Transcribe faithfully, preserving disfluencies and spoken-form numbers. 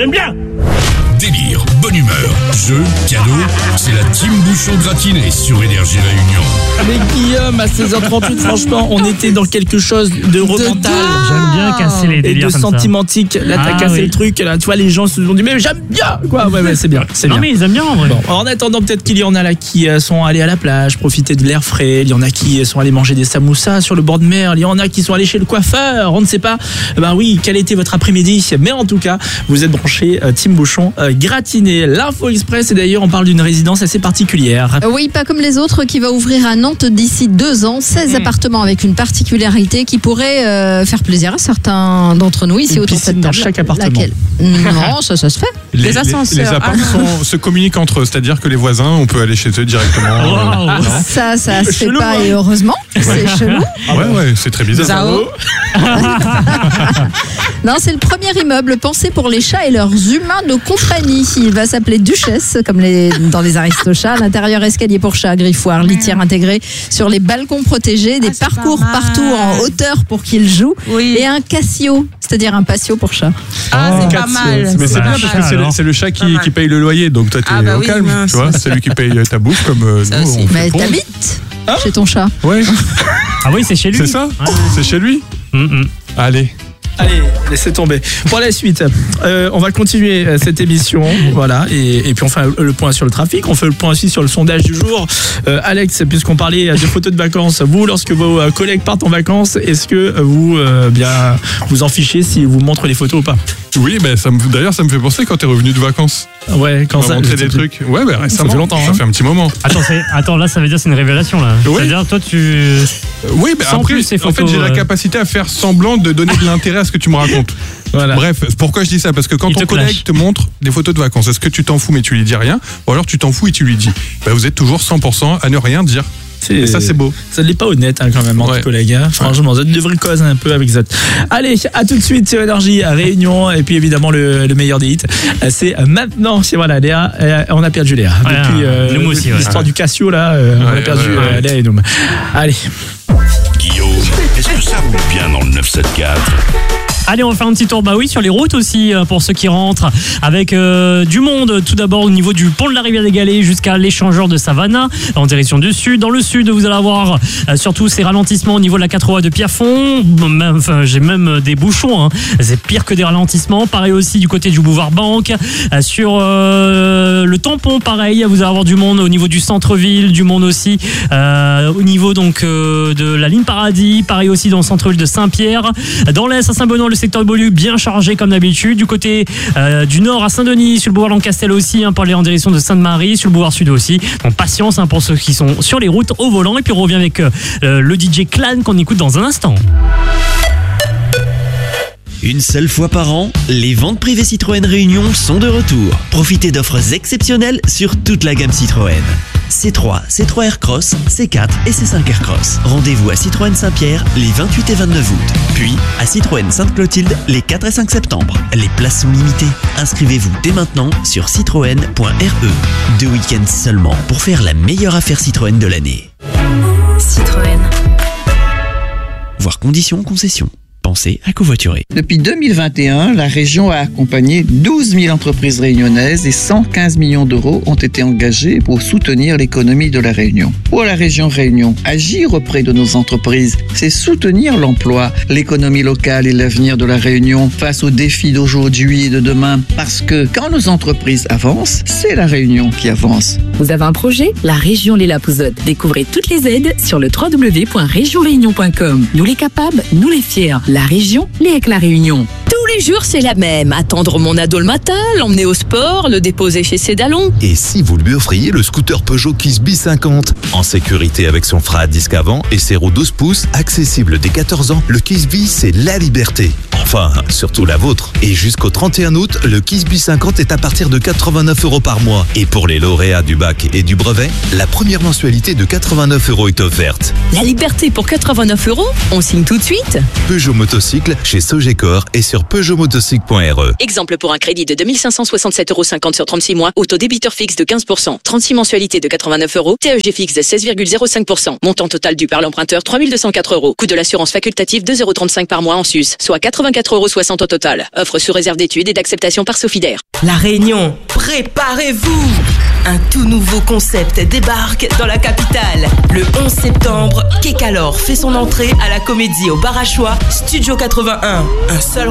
J'aime bien. Délire, bonne humeur, jeux, cadeaux, c'est la team Bouchon gratinée sur Énergie Réunion. Avec Guillaume à seize heures trente-huit, franchement, on était dans quelque chose de romantal. J'aime bien casser les Et délires de comme ça. sentimentique. Là, t'as Ah, cassé oui. le truc. Là, tu vois, les gens se sont dit, mais j'aime bien. Quoi, ouais, ouais, c'est bien. C'est Non bien. mais ils aiment bien en vrai. Bon, en attendant, peut-être qu'il y en a là qui euh, sont allés à la plage, profiter de l'air frais. Il y en a qui sont allés manger des samoussas sur le bord de mer. Il y en a qui sont allés chez le coiffeur. On ne sait pas. Eh ben oui, quel était votre après-midi? Mais en tout cas, vous êtes branchés euh, Team Bouchon euh, gratiné. L'Info Express, et d'ailleurs, on parle d'une résidence assez particulière. Oui, pas comme les autres, qui va ouvrir à Nantes d'ici deux ans. seize appartements avec une particularité qui pourrait euh, faire plaisir à certains d'entre nous ici Une autour de cette piscine dans table. chaque appartement. Laquelle Non, ça, ça se fait. Les, Les ascenseurs. les apparts Ah. sont- se communiquent entre eux, c'est-à-dire que les voisins, on peut aller chez eux directement. Wow. Euh, non. Ça, ça se fait Chelou, pas hein. et heureusement. C'est chelou. Ouais, ouais, c'est très bizarre. Zao. Non, c'est le premier immeuble pensé pour les chats et leurs humains de compagnie. Il va s'appeler Duchesse, comme les, dans les Aristochats. À l'intérieur, escalier pour chats, griffoir, litière intégrée sur les balcons protégés, des Ah, c'est parcours pas mal. partout en hauteur pour qu'ils jouent, Oui. et un cassio, c'est-à-dire un patio pour chat. Ah, c'est pas quatre, mal. Mais c'est Bah, bien chat, parce que c'est le, alors. c'est le chat qui, Pas mal. qui paye le loyer, donc toi t'es Ah bah au oui, calme, mince. tu vois, c'est lui qui paye ta bouffe comme euh, Ça nous aussi. on fait Mais pour. t'habites chez ton chat. Ouais, Ah oui, c'est chez lui. c'est ça, Ouais. c'est chez lui. Hum, hum. Allez. Allez, laissez tomber. Pour la suite, euh, on va continuer euh, cette émission. Voilà. Et, et puis on fait le point sur le trafic. On fait le point aussi sur le sondage du jour. Euh, Alex, puisqu'on parlait de photos de vacances, vous, lorsque vos euh, collègues partent en vacances, est-ce que vous euh, bien vous en fichez s'ils vous montrent les photos ou pas? Oui, ben ça me, d'ailleurs ça me fait penser quand t'es revenu de vacances. Ouais, quand On m'a ça. montré des trucs. Ouais, ben récemment. fait longtemps, Ça hein. fait un petit moment. Attends, c'est- attends, là ça veut dire c'est une révélation là. Oui. C'est-à-dire toi tu. Oui, ben Sans après, plus ces en fait, photos, j'ai la euh. capacité à faire semblant de donner de l'intérêt à ce que tu me racontes. Voilà. Bref, pourquoi je dis ça? Parce que quand Il ton te collègue clash. te montre des photos de vacances, est-ce que tu t'en fous mais tu lui dis rien? Ou alors tu t'en fous et tu lui dis? Ben, vous êtes toujours cent pour cent à ne rien dire. Et ça, c'est beau. Ça n'est pas honnête hein, quand même, entre Ouais. collègues. Hein. Franchement, ça devrait causer un peu avec ça. Allez, à tout de suite sur Énergie, à Réunion, et puis évidemment le, le meilleur des hits. C'est maintenant. C'est voilà, Léa, euh, on a perdu Léa Ouais, depuis euh, nous aussi, ouais. l'histoire du Casio là. euh, on a Ouais, perdu ouais, euh, ouais. Léa et nous. Allez. Guillaume, est-ce que ça roule bien dans le neuf cent soixante-quatre? Allez, on va faire un petit tour, bah oui, sur les routes aussi, euh, pour ceux qui rentrent, avec euh, du monde, tout d'abord au niveau du pont de la rivière des Galets jusqu'à l'échangeur de Savannah, en direction du sud. Dans le sud, vous allez avoir euh, surtout ces ralentissements au niveau de la quatre voies de Pierrefonds. Bon, même, enfin, j'ai même euh, des bouchons, hein. C'est pire que des ralentissements. Pareil aussi du côté du boulevard Banque. Euh, sur euh, le tampon, pareil, vous allez avoir du monde au niveau du centre-ville, du monde aussi euh, au niveau donc euh, de la ligne Paradis, pareil aussi dans le centre-ville de Saint-Pierre. Dans l'est, à Saint-Benoît, le secteur de Beaulieu bien chargé comme d'habitude. Du côté euh, du nord à Saint-Denis, sur le boulevard Lancastel aussi, hein, pour aller en direction de Sainte-Marie, sur le boulevard Sud aussi. Donc patience hein, pour ceux qui sont sur les routes au volant. Et puis on revient avec euh, le D J Clan qu'on écoute dans un instant. Une seule fois par an, les ventes privées Citroën Réunion sont de retour. Profitez d'offres exceptionnelles sur toute la gamme Citroën. C trois, C trois Aircross, C quatre et C cinq Aircross. Rendez-vous à Citroën Saint-Pierre les vingt-huit et vingt-neuf août. Puis à Citroën Sainte-Clotilde les quatre et cinq septembre. Les places sont limitées. Inscrivez-vous dès maintenant sur citroën point r e. Deux week-ends seulement pour faire la meilleure affaire Citroën de l'année. Citroën. Voir conditions concession. Pensez à covoiturer. Depuis deux mille vingt et un, la région a accompagné douze mille entreprises réunionnaises et cent quinze millions d'euros ont été engagés pour soutenir l'économie de la Réunion. Pour la région Réunion, agir auprès de nos entreprises, c'est soutenir l'emploi, l'économie locale et l'avenir de la Réunion face aux défis d'aujourd'hui et de demain. Parce que quand nos entreprises avancent, c'est la Réunion qui avance. Vous avez un projet? La région Léla Pouzotte. Découvrez toutes les aides sur le w w w point région réunion point com. Nous les capables, nous les fiers. La région, les avec la Réunion. Tous les jours, c'est la même. Attendre mon ado le matin, l'emmener au sport, le déposer chez Cédalon. Et si vous lui offriez le scooter Peugeot Kisby cinquante? En sécurité avec son frein à disque avant et ses roues douze pouces, accessible dès quatorze ans, le Kisby, c'est la liberté. Enfin, surtout la vôtre. Et jusqu'au trente et un août, le Kisby cinquante est à partir de quatre-vingt-neuf euros par mois. Et pour les lauréats du bac et du brevet, la première mensualité de quatre-vingt-neuf euros est offerte. La liberté pour quatre-vingt-neuf euros? On signe tout de suite? Peugeot Motocycle chez Sogecor et sur Peugeot. peugeot motocycle point r e. Exemple pour un crédit de deux mille cinq cent soixante-sept euros cinquante sur trente-six mois, autodébiteur fixe de quinze pour cent, trente-six mensualités de quatre-vingt-neuf euros, T E G fixe de seize virgule zéro cinq pour cent. Montant total dû par l'emprunteur trois mille deux cent quatre euros. Coût de l'assurance facultative deux euros trente-cinq par mois en sus, soit quatre-vingt-quatre euros soixante au total. Offre sous réserve d'études et d'acceptation par Sofidaire. La Réunion, préparez-vous! Un tout nouveau concept débarque dans la capitale. Le onze septembre, Kekalor fait son entrée à la Comédie au Bar à Choix, Studio quatre-vingt-un. Un seul